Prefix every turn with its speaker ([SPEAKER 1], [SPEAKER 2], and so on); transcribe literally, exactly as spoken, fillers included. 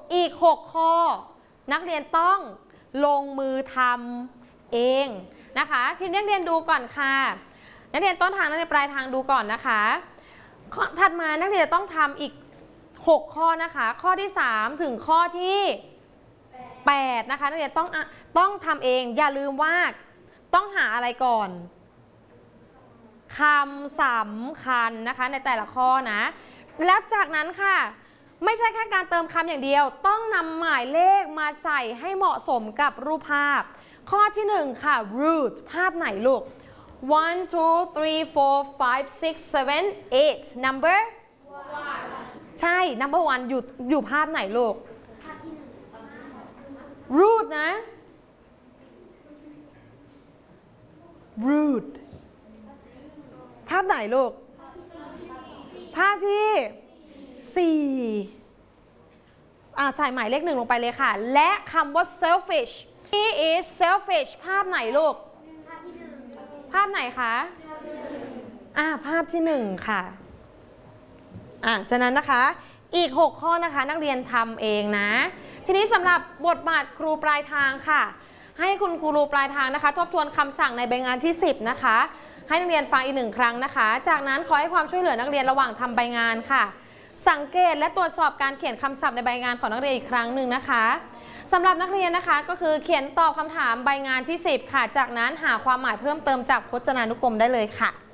[SPEAKER 1] อีกหกข้อนักเรียนต้องลงมือทำเองนะคะทีนี้นักเรียนดูก่อนค่ะนักเรียนต้นทางนักเรียนปลายทางดูก่อนนะคะถัดมานักเรียนต้องทำอีกหกข้อนะคะข้อที่สามถึงข้อที่แปดนะคะนักเรียนต้องต้องทำเองอย่าลืมว่าต้องหาอะไรก่อนคำสำคัญนะคะในแต่ละข้อนะแล้วจากนั้นค่ะไม่ใช่แค่การเติมคำอย่างเดียวต้องนำหมายเลขมาใส่ให้เหมาะสมกับรูปภาพข้อที่หนึ่งค่ะ root ภาพไหนลูก one two three four five six seven eight number one ใช่ number one อยู่อยู่ภาพไหนลูก root นะ root ภาพไหนลูกภาพที่สี่อ่าใส่หมายเลขหนึ่งลงไปเลยค่ะและคำว่า selfish he is selfish ภาพไหนลูกภาพที่หนึ่งภาพไหนคะอ่าภาพที่หนึ่งค่ะอ่าฉะนั้นนะคะอีกหกข้อนะคะนักเรียนทำเองนะทีนี้สำหรับบทบาทครูปลายทางค่ะให้คุณครูปลายทางนะคะทบทวนคำสั่งในใบงานที่สิบนะคะให้นักเรียนฟังอีกหนึ่งครั้งนะคะจากนั้นขอให้ความช่วยเหลือนักเรียนระหว่างทำใบงานค่ะสังเกตและตรวจสอบการเขียนคำศัพท์ในใบงานของนักเรียนอีกครั้งหนึ่งนะคะสำหรับนักเรียนนะคะก็คือเขียนตอบคำถามใบงานที่สิบค่ะจากนั้นหาความหมายเพิ่มเติมจากพจนานุกรมได้เลยค่ะ